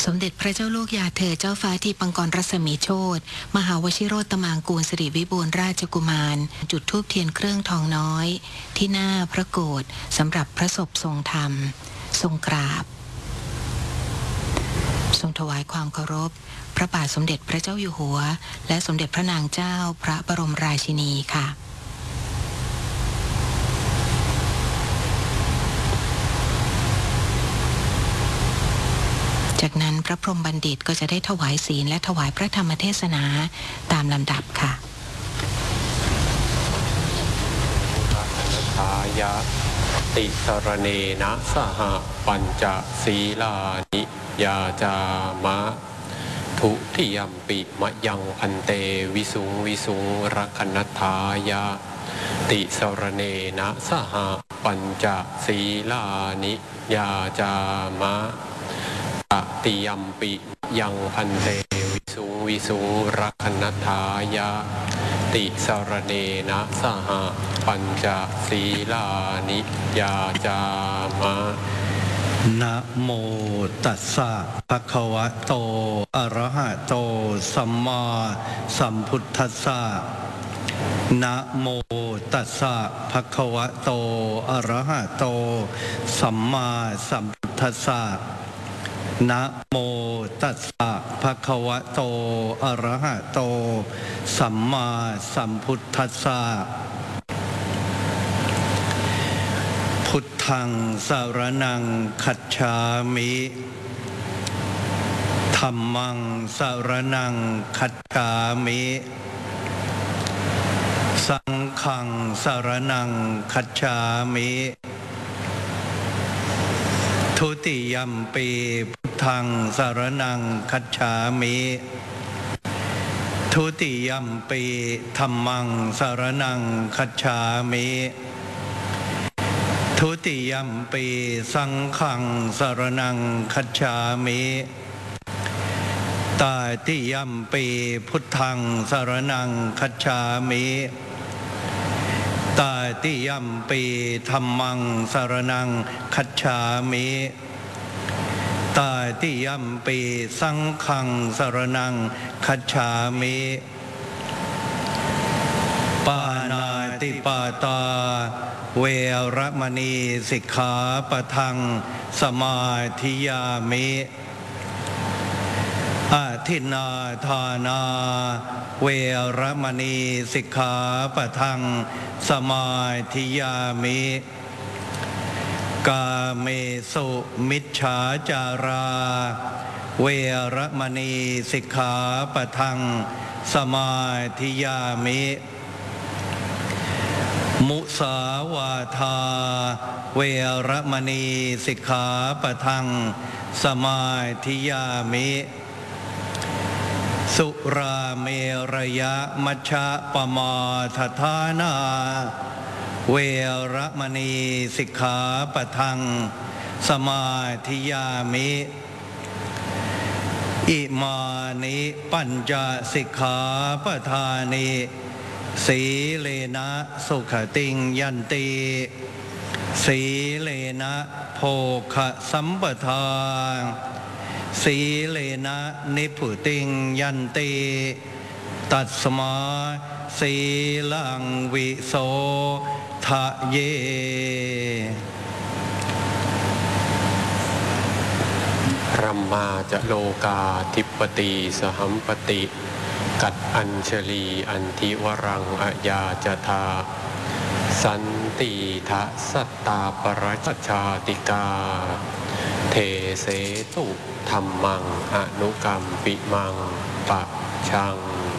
สมเด็จพระเจ้าลูกยาเธอเจ้าฟ้าที่ปังกรรัศมีโชติมหาวชิโรตมางกูลสิริวิบูลย์ราชกุมารจุดธูปเทียนเครื่องทองน้อยที่หน้าพระโกฐสำหรับพระศพทรงธรรมทรงกราบทรงถวายความเคารพพระบาทสมเด็จพระเจ้าอยู่หัวและสมเด็จพระนางเจ้าพระบรมราชินีค่ะจากนั้นพระพรหมบัณฑิตก็จะได้ถวายศีลและถวายพระธรรมเทศนาตามลำดับค่ะทายะติสรเนนะสหปัญจศีลานิยาจามะทุติยัมปิมะยังพันเตวิสุงวิสุงรักนัฏฐายะติสรเนนะสหปัญจศีลานิยาจามะตติยัมปิยังพันเตวิสุงวิสุงรักนัฏฐายะติสรเนนะสหปัญจศีลานิยาจามะนะโมตัสสะภะคะวะโตอะระหะโตสัมมาสัมพุทธัสสะนะโมตัสสะภะคะวะโตอะระหะโตสัมมาสัมพุทธัสสะนะโมตัสสะภะคะวะโตอะระหะโตสัมมาสัมพุทธัสสะพุทธังสรณังคัจฉามิธัมมังสรณังคัจฉามิสังฆังสรณังคัจฉามิทุติยัมปีพุทธังสรณังคัจฉามิทุติยัมปีธัมมังสรณังคัจฉามิทุติยัมปีสังฆังสรณังคัจฉามิตาติยัมปีพุทธังสรณังคัจฉามิตาติยัมปีธัมมังสรณังคัจฉามิตาติยัมปีสังฆังสรณังคัจฉามิปานาติปาตาเวรมณีสิกขาปะทังสมาธิยามิอาทินนาทานาเวรมณีสิกขาปะทังสมาธิยามิกาเมสุมิจฉาจาราเวรมณีสิกขาปะทังสมาธิยามิมุสาวาทาเวรมณีสิกขาปะทังสมาธิยามิสุราเมรยะมัชฌะปมาทฐานาเวรมณีสิกขาปะทังสมาธิยามิอิมานิปัญจสิกขาปทานิสีเลนะสุขติงยันติสีเลนะโภคสัมปทาสีเลนะนิพุติงยันติตัสมาสีลังวิโสทะเยรัมมาจะโลกาธิปติสหัมปติกัดอัญชลีอันทิวรังอายาจทาสันติทะสัตตาปรัชชาติกาเทเสตุธรรมังอนุกรรมปิมังปะชัง